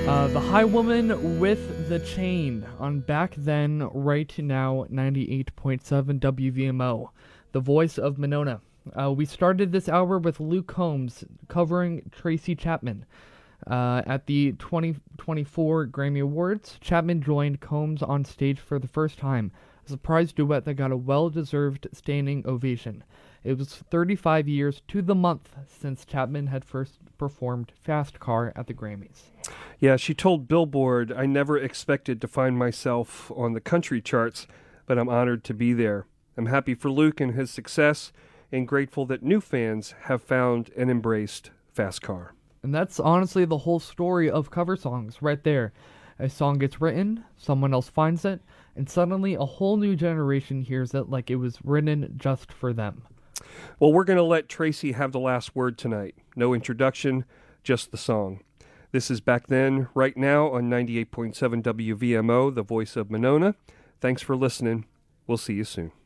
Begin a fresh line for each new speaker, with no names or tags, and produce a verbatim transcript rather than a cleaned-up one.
Uh, the High Woman with the Chain on Back Then, Right Now, ninety-eight point seven W V M O, the voice of Monona. Uh, we started this hour with Luke Combs covering Tracy Chapman. Uh, at the twenty twenty-four Grammy Awards, Chapman joined Combs on stage for the first time, a surprise duet that got a well-deserved standing ovation. It was thirty-five years to the month since Chapman had first performed Fast Car at the Grammys.
Yeah, she told Billboard, "I never expected to find myself on the country charts, but I'm honored to be there. I'm happy for Luke and his success, and grateful that new fans have found and embraced Fast Car."
And that's honestly the whole story of cover songs right there. A song gets written, someone else finds it, and suddenly a whole new generation hears it like it was written just for them.
Well, we're going to let Tracy have the last word tonight. No introduction, just the song. This is Back Then, Right Now on ninety-eight point seven W V M O, the voice of Monona. Thanks for listening. We'll see you soon.